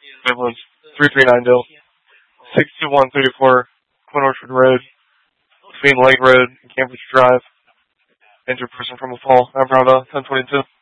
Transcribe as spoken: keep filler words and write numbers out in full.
Midlands. three three nine Dill. six two one three four Quinn Orchard Road. Between Lake Road and Cambridge Drive. Injured person from a fall. Around uh, ten twenty-two.